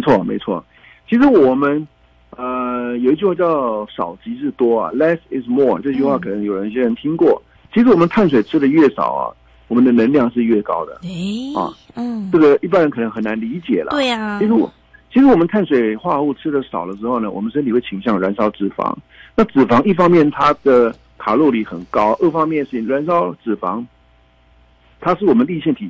错没错。其实我们有一句话叫少即是多啊 ，less is more， 这句话可能有些人听过。其实我们碳水吃的越少啊，我们的能量是越高的。这个一般人可能很难理解了。 对啊， 其实我们碳水化合物吃的少的时候呢，我们身体会倾向燃烧脂肪。那脂肪一方面它的卡路里很高，二方面是燃烧脂肪，它是我们立腺体